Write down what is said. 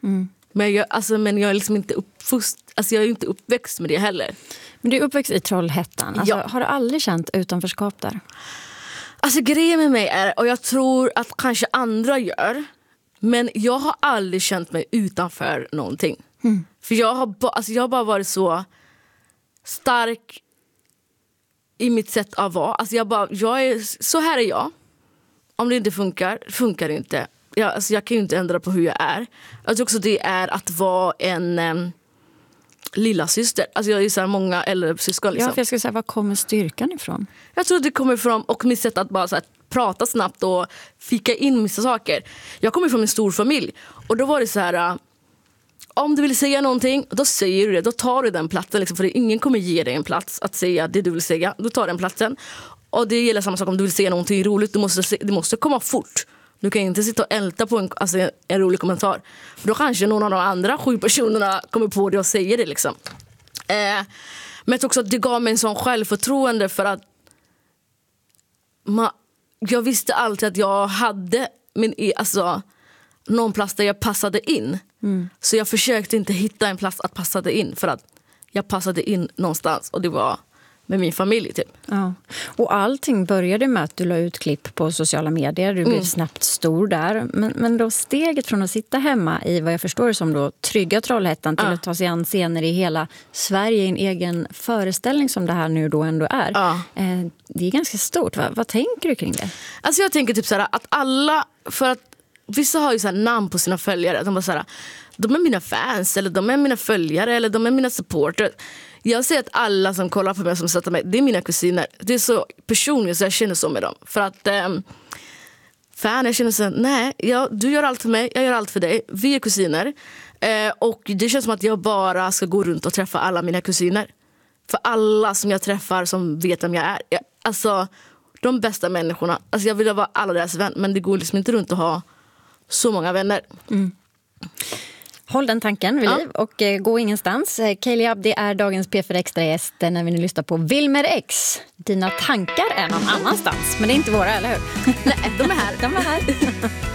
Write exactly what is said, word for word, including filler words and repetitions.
Mm. Men, jag, alltså, men jag är liksom inte uppfust, alltså jag är inte uppväxt med det heller. Men du är uppväxt i Trollhättan. Alltså, Ja. Har du aldrig känt utanförskap där? Alltså grejen med mig är, och jag tror att kanske andra gör, men jag har aldrig känt mig utanför någonting. Mm. För jag har, ba, alltså jag har bara varit så stark i mitt sätt att vara. Alltså jag bara, jag är, så här är jag. Om det inte funkar, funkar det inte. Jag, alltså jag kan ju inte ändra på hur jag är. Jag tror också det är att vara en um, lilla syster. Alltså jag är så här många äldre syskon. Liksom. Ja, för jag ska säga, var kommer styrkan ifrån? Jag tror det kommer från, och mitt sätt att bara så här, prata snabbt och fika in vissa saker. Jag kommer från en stor familj. Och då var det så här, uh, om du vill säga någonting, då säger du det. Då tar du den platsen. Liksom, för ingen kommer ge dig en plats att säga det du vill säga. Du tar den platsen. Och det gäller samma sak om du vill säga någonting roligt. Du måste, det måste komma fort. Du kan inte sitta och älta på en, alltså en rolig kommentar. För då kanske någon av de andra sju personerna kommer på det och säger det. Liksom. Eh, men jag tror också att det gav mig en sån självförtroende för att man, jag visste alltid att jag hade min, alltså, någon plats där jag passade in. Mm. Så jag försökte inte hitta en plats att passa in, för att jag passade in någonstans, och det var med min familj typ. Ja. Och allting började med att du la ut klipp på sociala medier. Du blev mm. snabbt stor där. Men, men då steget från att sitta hemma i, vad jag förstår som då, trygga Trollhättan till ja. att ta sig an scener i hela Sverige i en egen föreställning som det här nu då ändå är. Ja. Eh, det är ganska stort. Va? Vad tänker du kring det? Alltså jag tänker typ så här, att alla, för att vissa har ju så här namn på sina följare. De bara så här, de är mina fans, eller de är mina följare, eller de är mina supporters. Jag ser att alla som kollar på mig, som sätter mig, det är mina kusiner. Det är så personligt, så jag känner så med dem. För att ähm, fan, jag känner så, nej, jag, du gör allt för mig, jag gör allt för dig. Vi är kusiner. Eh, och det känns som att jag bara ska gå runt och träffa alla mina kusiner. För alla som jag träffar som vet vem jag är. Jag, alltså, de bästa människorna. Alltså jag vill vara alla deras vän, men det går liksom inte runt att ha så många vänner. Mm. Håll den tanken vid liv ja. och eh, gå ingenstans. Kaeli Abdi är dagens P fyra Extra-gäst när vi nu lyssnar på Wilmer X. Dina tankar är någon annanstans, men det är inte våra, eller hur? Nej, de är här. De är här.